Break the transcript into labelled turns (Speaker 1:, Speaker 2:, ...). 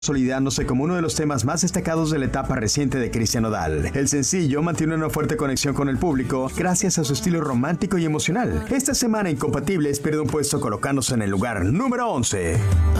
Speaker 1: consolidándose como uno de los temas más destacados de la etapa reciente de Cristian Nodal. El sencillo mantiene una fuerte conexión con el público gracias a su estilo romántico y emocional. Esta semana Incompatibles pierde un puesto colocándose en el lugar número 11.